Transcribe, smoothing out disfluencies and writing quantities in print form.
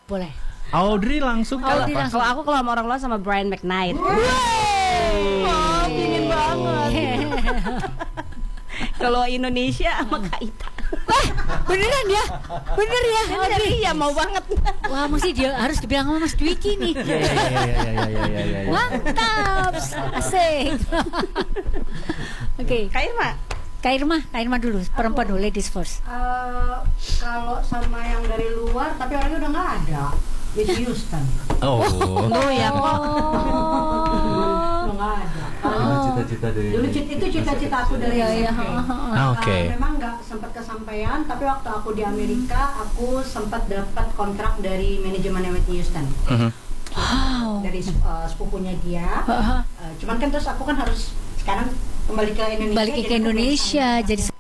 boleh. Audrey langsung Kalau apa? aku kalau sama orang luar sama Brian McKnight. Dingin banget. Kalau Indonesia sama Kak Ita. Beneran ya? Bener ya? Audrey? Iya mau banget. Wah, mesti dia harus dibilang sama Mas Dwiki nih. Iya. Mantap, asik. Oke, Kak Irma. Kak Irma dulu, perempuan dulu, ladies first. Kalau sama yang dari luar, tapi orangnya udah nggak ada. Whitney Houston. Oh. Oh ya kok. Udah nggak ada. Cita-cita dari Dulu itu cita-cita aku dari Iya. SMP. Oke. Memang nggak sempat kesampaian, tapi waktu aku di Amerika, aku sempat dapat kontrak dari manajemen Whitney Houston. Wow. Dari sepupunya dia. Cuman kan terus aku kan harus sekarang kembali ke Indonesia. Balik ke jadi aku Indonesia, bersama. jadi